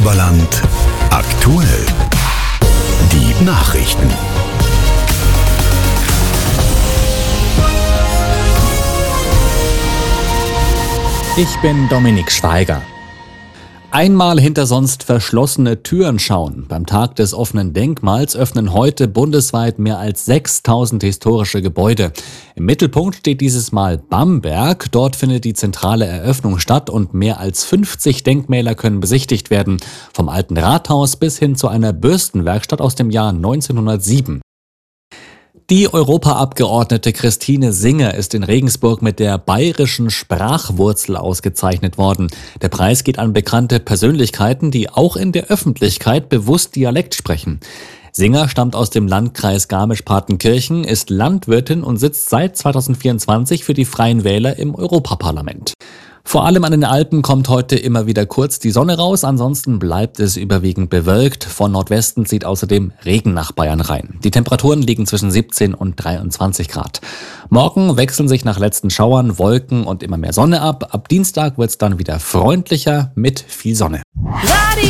Oberland aktuell. Die Nachrichten. Ich bin Dominik Schweiger. Einmal hinter sonst verschlossene Türen schauen. Beim Tag des offenen Denkmals öffnen heute bundesweit mehr als 6000 historische Gebäude. Im Mittelpunkt steht dieses Mal Bamberg. Dort findet die zentrale Eröffnung statt und mehr als 50 Denkmäler können besichtigt werden. Vom alten Rathaus bis hin zu einer Bürstenwerkstatt aus dem Jahr 1907. Die Europaabgeordnete Christine Singer ist in Regensburg mit der bayerischen Sprachwurzel ausgezeichnet worden. Der Preis geht an bekannte Persönlichkeiten, die auch in der Öffentlichkeit bewusst Dialekt sprechen. Singer stammt aus dem Landkreis Garmisch-Partenkirchen, ist Landwirtin und sitzt seit 2024 für die Freien Wähler im Europaparlament. Vor allem an den Alpen kommt heute immer wieder kurz die Sonne raus, ansonsten bleibt es überwiegend bewölkt. Von Nordwesten zieht außerdem Regen nach Bayern rein. Die Temperaturen liegen zwischen 17 und 23 Grad. Morgen wechseln sich nach letzten Schauern Wolken und immer mehr Sonne ab. Ab Dienstag wird es dann wieder freundlicher mit viel Sonne.